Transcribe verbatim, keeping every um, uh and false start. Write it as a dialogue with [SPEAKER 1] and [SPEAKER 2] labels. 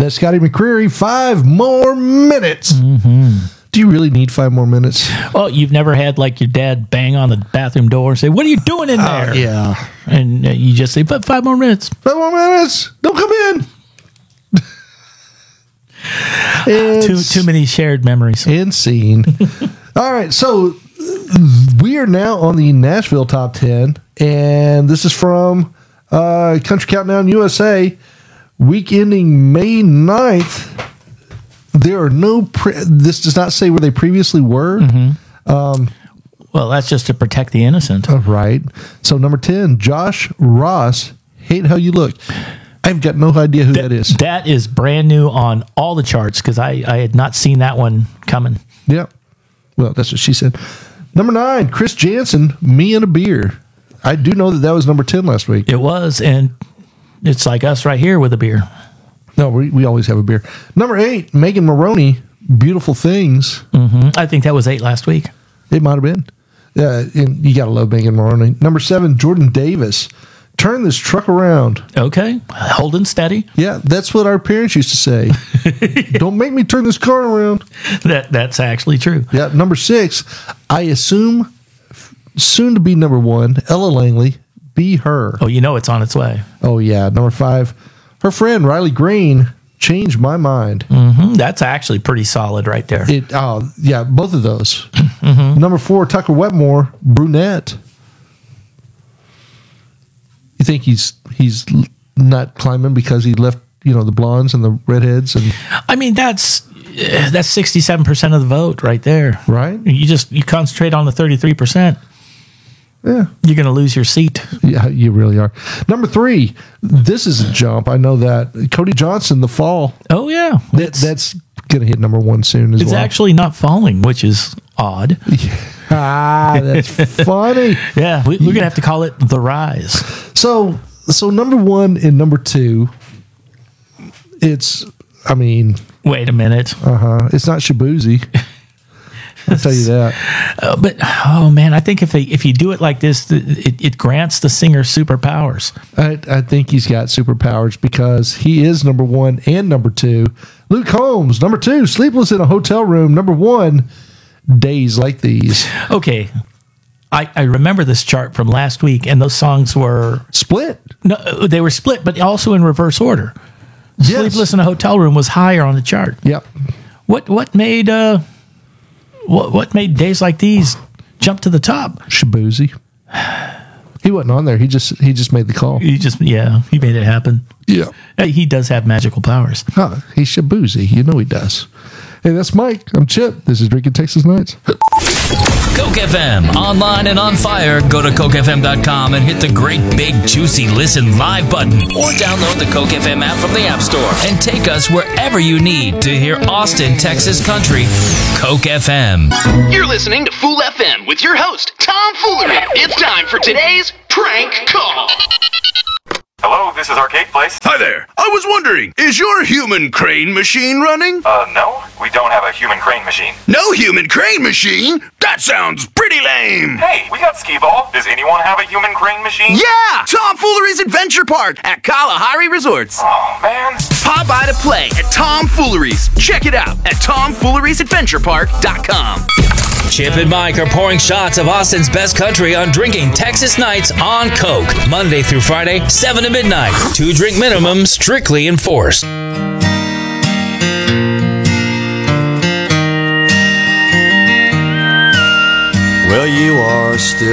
[SPEAKER 1] That's Scotty McCreery. Five more minutes.
[SPEAKER 2] Mm-hmm.
[SPEAKER 1] Do you really need five more minutes?
[SPEAKER 2] Well, you've never had like your dad bang on the bathroom door and say, "What are you doing in there?"
[SPEAKER 1] Uh, yeah.
[SPEAKER 2] And uh, you just say, "But five more minutes."
[SPEAKER 1] Five more minutes. Don't come in.
[SPEAKER 2] Too too many shared memories.
[SPEAKER 1] And scene. All right, so we are now on the Nashville Top ten, and this is from uh, Country Countdown U S A, week ending May ninth. There are no, pre- this does not say where they previously were.
[SPEAKER 2] Mm-hmm.
[SPEAKER 1] Um,
[SPEAKER 2] well, that's just to protect the innocent.
[SPEAKER 1] Uh, right. So number ten, Josh Ross, Hate How You Look. I've got no idea who that, that is.
[SPEAKER 2] That is brand new on all the charts because I, I had not seen that one coming.
[SPEAKER 1] Yeah. Well, that's what she said. Number nine, Chris Jansen, Me and a Beer. I do know that that was number ten last week.
[SPEAKER 2] It was, and it's like us right here with a beer.
[SPEAKER 1] No, we, we always have a beer. Number eight, Megan Maroney, Beautiful Things.
[SPEAKER 2] Mm-hmm. I think that was eight last week.
[SPEAKER 1] It might have been. Uh, and you got to love Megan Maroney. Number seven, Jordan Davis, Turn This Truck Around.
[SPEAKER 2] Okay. Holding steady.
[SPEAKER 1] Yeah, that's what our parents used to say. Don't make me turn this car around.
[SPEAKER 2] That That's actually true.
[SPEAKER 1] Yeah. Number six, I assume soon to be number one, Ella Langley, Be Her.
[SPEAKER 2] Oh, you know it's on its way.
[SPEAKER 1] Oh, yeah. Number five, her friend Riley Green, Change My Mind.
[SPEAKER 2] Mm-hmm. That's actually pretty solid right there.
[SPEAKER 1] It. Oh, yeah, both of those. Mm-hmm. Number four, Tucker Wetmore, Brunette. You think he's he's not climbing because he left, you know, the blondes and the redheads? And
[SPEAKER 2] I mean, that's that's sixty-seven percent of the vote right there.
[SPEAKER 1] Right.
[SPEAKER 2] You just you concentrate on the thirty-three percent.
[SPEAKER 1] Yeah.
[SPEAKER 2] You're going to lose your seat.
[SPEAKER 1] Yeah, you really are. Number three, this is a jump. I know that. Cody Johnson, The Fall.
[SPEAKER 2] Oh, yeah.
[SPEAKER 1] That, that's going to hit number one soon as
[SPEAKER 2] it's
[SPEAKER 1] well.
[SPEAKER 2] It's actually not falling, which is odd.
[SPEAKER 1] Ah, that's funny.
[SPEAKER 2] Yeah, we, we're going to have to call it The Rise.
[SPEAKER 1] So, so number one and number two, it's, I mean.
[SPEAKER 2] Wait a minute.
[SPEAKER 1] Uh-huh. It's not Shabuzi. I'll tell you that.
[SPEAKER 2] Uh, but oh man, I think if they, if you do it like this, it, it grants the singer superpowers.
[SPEAKER 1] I, I think he's got superpowers because he is number one and number two. Luke Combs, number two, Sleepless in a Hotel Room. Number one, Days Like These.
[SPEAKER 2] Okay, I, I remember this chart from last week, and those songs were
[SPEAKER 1] split.
[SPEAKER 2] No, they were split, but also in reverse order. Yes. Sleepless in a Hotel Room was higher on the chart.
[SPEAKER 1] Yep.
[SPEAKER 2] What what made uh what what made Days Like These jump to the top?
[SPEAKER 1] Shabuzi. He wasn't on there. He just he just made the call.
[SPEAKER 2] He just yeah, he made it happen.
[SPEAKER 1] Yeah.
[SPEAKER 2] Hey, he does have magical powers.
[SPEAKER 1] Huh, he's Shabuzi. You know he does. Hey, that's Mike. I'm Chip. This is Drinking Texas Nights.
[SPEAKER 3] Coke F M, online and on fire. Go to coke f m dot com and hit the great big juicy listen live button, or download the Coke F M app from the App Store and take us wherever you need to hear Austin, Texas country. Coke F M.
[SPEAKER 4] You're listening to Fool F M with your host, Tom Foolery. It's time for today's prank call.
[SPEAKER 5] Hello, this is Arcade Place.
[SPEAKER 6] Hi there. I was wondering, is your human crane machine running?
[SPEAKER 5] Uh, no, we don't have a human crane machine.
[SPEAKER 6] No human crane machine? That sounds pretty lame.
[SPEAKER 5] Hey, we got Skee-Ball. Does anyone have a human crane machine?
[SPEAKER 7] Yeah! Tom Foolery's Adventure Park at Kalahari Resorts.
[SPEAKER 5] Oh, man.
[SPEAKER 7] Pop by to play at Tom Foolery's. Check it out at tom fooleries adventure park dot com.
[SPEAKER 3] Chip and Mike are pouring shots of Austin's best country on Drinking Texas Nights on Coke. Monday through Friday, seven to midnight. Two drink minimum, strictly enforced.
[SPEAKER 8] Well, you are still